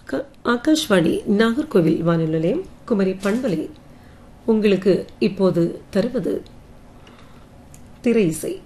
ஆகாஷ்வாணி நாகர்கோவில் வானொலி நிலையம் குமரி பண்பலை உங்களுக்கு இப்போது தருவது திரை இசை.